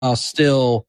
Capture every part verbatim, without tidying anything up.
while still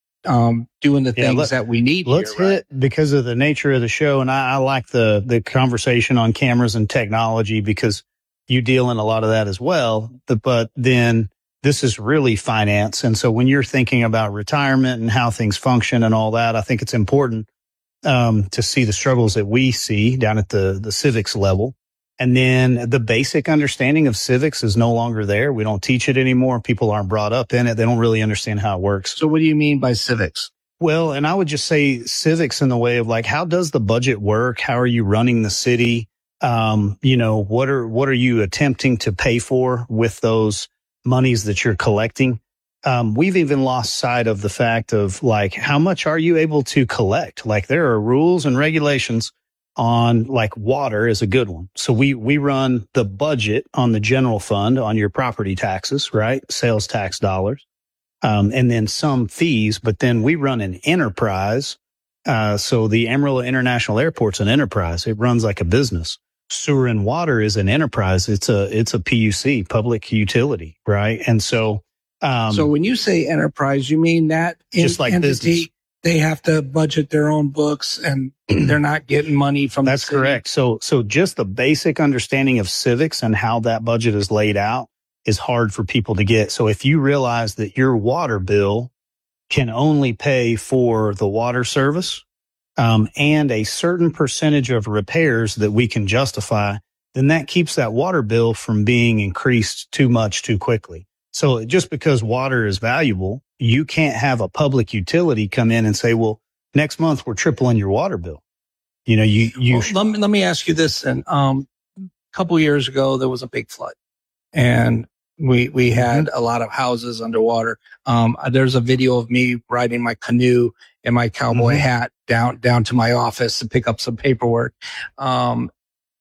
um, doing the Yeah, things let- that we need Let's here, right? hit, because of the nature of the show, and I, I like the the conversation on cameras and technology because you deal in a lot of that as well. But, but then this is really finance. And so when you're thinking about retirement and how things function and all that, I think it's important um, to see the struggles that we see down at the, the civics level. And then the basic understanding of civics is no longer there. We don't teach it anymore. People aren't brought up in it. They don't really understand how it works. So what do you mean by civics? Well, and I would just say civics in the way of like, how does the budget work? How are you running the city? Um, you know, what are, what are you attempting to pay for with those monies that you're collecting? Um, we've even lost sight of the fact of like, how much are you able to collect? Like there are rules and regulations on like water is a good one. So we, we run the budget on the general fund on your property taxes, right? Sales tax dollars. Um, and then some fees, but then we run an enterprise. Uh, so the Amarillo International Airport's an enterprise. It runs like a business. Sewer and water is an enterprise. It's a, it's a P U C, public utility, right? And so, um, so when you say enterprise, you mean that just like entity, business. They have to budget their own books and they're not getting money from That's the city? correct. So, so just the basic understanding of civics and how that budget is laid out is hard for people to get. So if you realize that your water bill can only pay for the water service, um, and a certain percentage of repairs that we can justify, then that keeps that water bill from being increased too much too quickly. So just because water is valuable, you can't have a public utility come in and say, well, next month we're tripling your water bill. You know, you, you, well, let me, let me ask you this. And, um, a couple years ago, there was a big flood and we, we had mm-hmm. a lot of houses underwater. Um, there's a video of me riding my canoe and my cowboy mm-hmm. hat down, down to my office to pick up some paperwork. Um,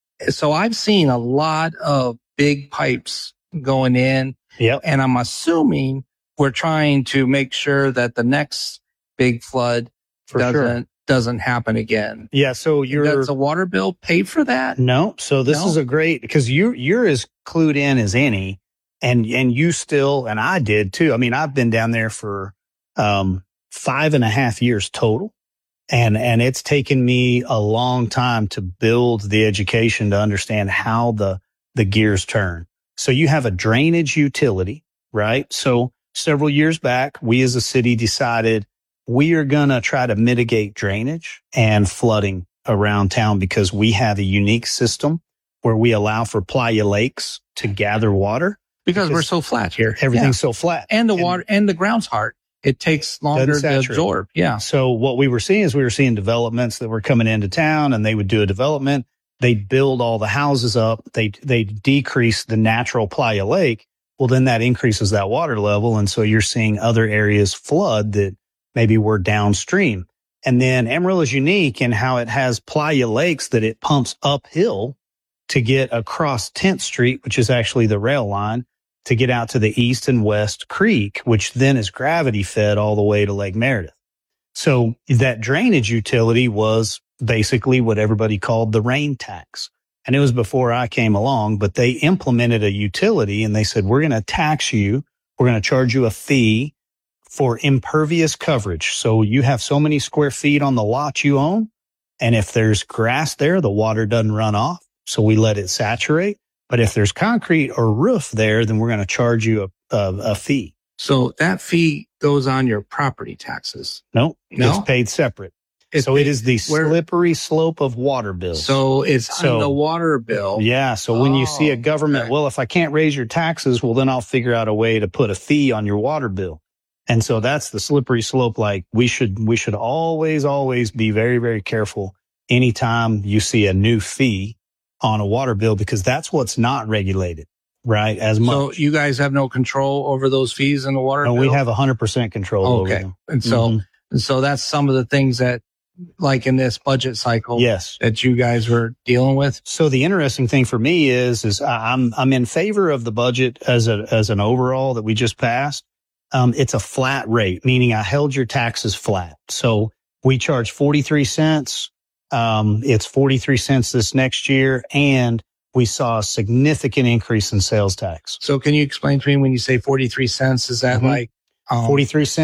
so I've seen a lot of big pipes going in. Yep. And I'm assuming we're trying to make sure that the next big flood For doesn't, sure. doesn't happen again. Yeah. So you're, does a water bill pay for that? No. So this no? is a great, because you, you're as clued in as any. And, and you still, and I did too. I mean, I've been down there for, um, five and a half years total. And, and it's taken me a long time to build the education to understand how the, the gears turn. So you have a drainage utility, right? So several years back, we as a city decided we are going to try to mitigate drainage and flooding around town because we have a unique system where we allow for playa lakes to gather water. Because, because we're so flat here. Everything's yeah. so flat. And the and water and the ground's hard. It takes longer to absorb. Yeah. So what we were seeing is we were seeing developments that were coming into town and they would do a development. They'd build all the houses up. They, they decrease the natural playa lake. Well, then that increases that water level. And so you're seeing other areas flood that maybe were downstream. And then Amarillo is unique in how it has playa lakes that it pumps uphill to get across tenth Street, which is actually the rail line, to get out to the East and West Creek, which then is gravity fed all the way to Lake Meredith. So that drainage utility was basically what everybody called the rain tax. And it was before I came along, but they implemented a utility and they said, we're going to tax you. We're going to charge you a fee for impervious coverage. So you have so many square feet on the lot you own. And if there's grass there, the water doesn't run off. So we let it saturate. But if there's concrete or roof there, then we're going to charge you a, a, a fee. So that fee goes on your property taxes? Nope. No, it's paid separate. It's so paid, it is the where, slippery slope of water bills. So it's so, on the water bill. Yeah. So oh, when you see a government, okay. well, if I can't raise your taxes, well, then I'll figure out a way to put a fee on your water bill. And so that's the slippery slope. Like we should, we should always, always be very, very careful anytime you see a new fee on a water bill, because that's what's not regulated, right? As much. So you guys have no control over those fees in the water no, bill? We have a hundred percent control okay. over them. And so, mm-hmm. and so that's some of the things that, like in this budget cycle, yes, that you guys were dealing with. So the interesting thing for me is, is I'm, I'm in favor of the budget as a, as an overall that we just passed. Um, it's a flat rate, meaning I held your taxes flat. So we charge forty-three cents. Um, it's forty-three cents this next year, and we saw a significant increase in sales tax. So can you explain to me when you say forty-three cents, is that mm-hmm. like um, forty-three cents?